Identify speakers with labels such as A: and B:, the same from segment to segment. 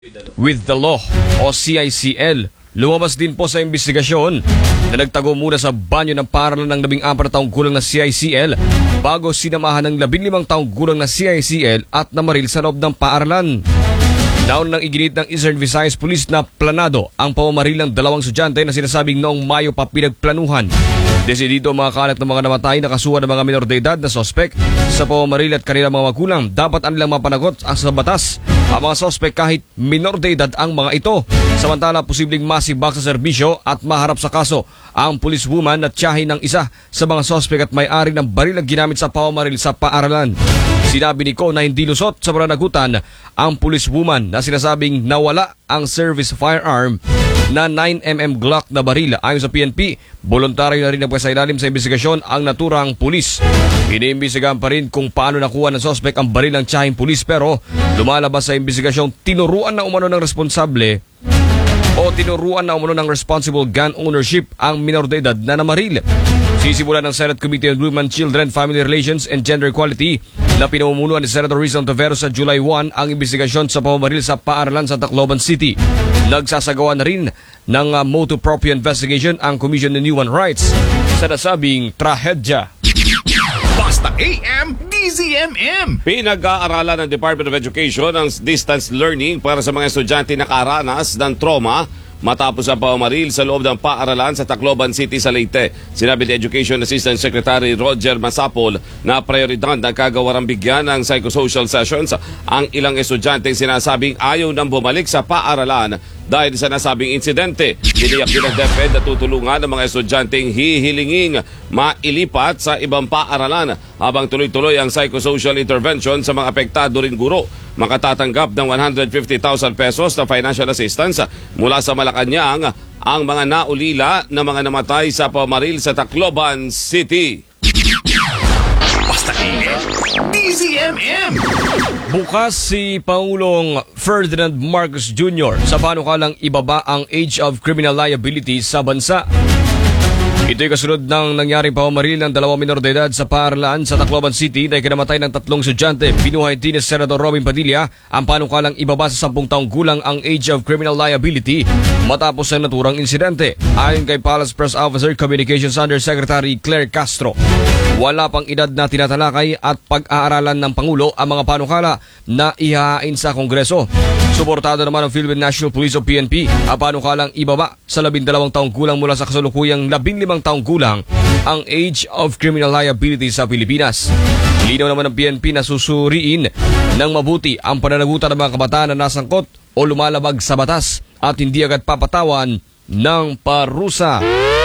A: with the Law o CICL. Lumabas din po sa investigasyon na nagtago muna sa banyo ng paaralan ng 14 taong gulang na CICL bago sinamahan ng 15 taong gulang na CICL at namaril sa loob ng paaralan. Nauna nang iginit ng Eastern Visayas Police na planado ang pamamaril ng dalawang estudyante na sinasabing noong Mayo pa pinagplanuhan. Desidido ang mga kalat ng mga namatay na kasuhan ng mga minor de edad na sospek sa pamamaril at kanilang mga magulang. Dapat anilang mapanagot ang sa batas ang mga sospek kahit minor de edad ang mga ito. Samantala, posibleng masibak sa serbisyo at maharap sa kaso ang policewoman na tiyahin ng isa sa mga sospek at may-ari ng baril na ginamit sa pamamaril sa paaralan. Sinabi ni Ko na hindi lusot sa pananagutan ang policewoman na sinasabing nawala ang service firearm na 9mm Glock na baril. Ayon sa PNP, voluntaryo na rin nagpasailalim sa investigasyon ang naturang pulis. Iniimbestigahan pa rin kung paano nakuha ng sospek ang baril ng tiyahing pulis pero lumalabas sa investigasyong tinuruan na umano ng responsable o tinuruan na umano ng responsible gun ownership ang minor de edad na namaril. Sisimulan ng Senate Committee on Women, Children, Family Relations and Gender Equality na pinamumunuan ni Senator Rizal Tavero sa July 1 ang investigasyon sa pamamaril sa paaralan sa Tacloban City. Nagsasagawa na rin ng motu proprio investigation ang Commission on Human Rights sa nasabing trahedya.
B: Basta AM, DZMM.
C: Pinag-aaralan ng Department of Education ang distance learning para sa mga estudyante na nakaranas ng trauma matapos ang pamamaril sa loob ng paaralan sa Tacloban City sa Leyte. Sinabi ni Education Assistant Secretary Roger Masapol na prioridad ng kagawarang bigyan ng psychosocial sessions ang ilang estudyanteng sinasabing ayaw nang bumalik sa paaralan dahil sa nasabing insidente. Tiniyak din ng DepEd na tutulungan ng mga estudyanteng hihilinging mailipat sa ibang paaralan habang tuloy-tuloy ang psychosocial intervention sa mga apektado ring guro. Makatatanggap ng 150,000 pesos na financial assistance mula sa Malacanang ang mga naulila na mga namatay sa pamaril sa Tacloban City.
B: Basta AM, DZMM.
A: Bukas si Pangulong Ferdinand Marcos Jr. sa panukalang ibaba ang age of criminal liability sa bansa. Ito'y kasunod ng nangyaring pamamaril ng 2 minor de edad sa paaralan sa Tacloban City na ikinamatay ng 3 estudyante. Binuhay din ni Senator Robin Padilla ang panukalang ibaba sa 10 taong gulang ang age of criminal liability matapos ang naturang insidente. Ayon kay Palace Press Officer Communications Undersecretary Claire Castro, wala pang edad na tinatalakay at pag-aaralan ng Pangulo ang mga panukala na ihahain sa Kongreso. Suportado naman ng Philippine National Police o PNP ang panukalang ibaba sa 12 taong gulang mula sa kasalukuyang 15 taong gulang ang age of criminal liability sa Pilipinas. Linaw naman ng PNP na susuriin ng mabuti ang pananagutan ng mga kabataan na nasangkot o lumalabag sa batas at hindi agad papatawan ng parusa.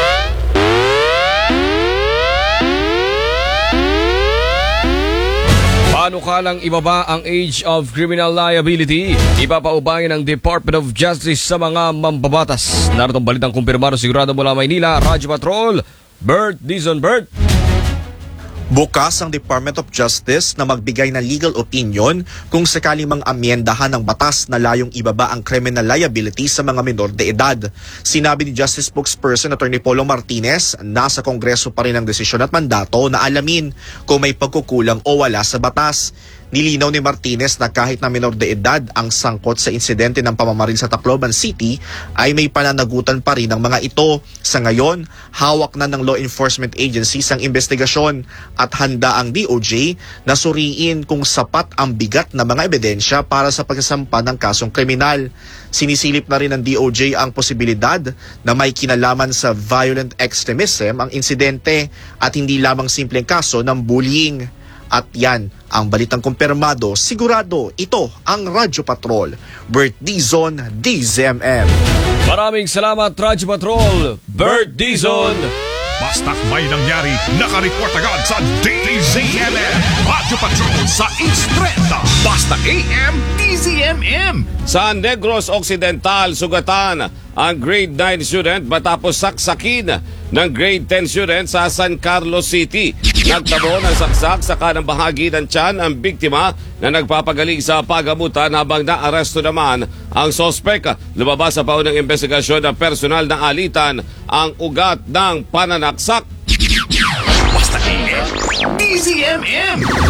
A: Panukalang ibaba ang age of criminal liability, ipapaubayan ng Department of Justice sa mga mambabatas. Naritong balitang kumpirmado sigurado mula Maynila, Radyo Patrol, Bert Dizon. Bert.
D: Bukas ang Department of Justice na magbigay ng legal opinion kung sakaling mang-amyendahan ng batas na layong ibaba ang criminal liability sa mga minor de edad. Sinabi ni Justice Spokesperson Atty. Polo Martinez, nasa Kongreso pa rin ang desisyon at mandato na alamin kung may pagkukulang o wala sa batas. Nilinaw ni Martinez na kahit na minor de edad ang sangkot sa insidente ng pamamaril sa Tacloban City ay may pananagutan pa rin ang mga ito. Sa ngayon, hawak na ng law enforcement agencies ang investigasyon at handa ang DOJ na suriin kung sapat ang bigat na mga ebidensya para sa pagsasampa ng kasong kriminal. Sinisilip na rin ng DOJ ang posibilidad na may kinalaman sa violent extremism ang insidente at hindi lamang simpleng kaso ng bullying. At yan ang balitang kumpirmado, sigurado ito ang Radyo Patrol. Bert Dizon, DZMM.
A: Maraming salamat, Radyo Patrol, Bert Dizon.
B: Basta't may nangyari, nakareport agad sa DZMM. Radyo Patrol sa East Trend. Basta AM, DZMM.
C: Sa Negros Occidental, sugatan ang grade 9 student matapos saksakin ng grade 10 student sa San Carlos City. Nagtabo ng saksak sa kanang bahagi ng tiyan ang biktima na nagpapagaling sa pagamutan habang naaresto naman ang sospek. Lumabas sa paunang investigasyon ng personal na alitan ang ugat ng pananaksak.
B: Basta AM, DZMM.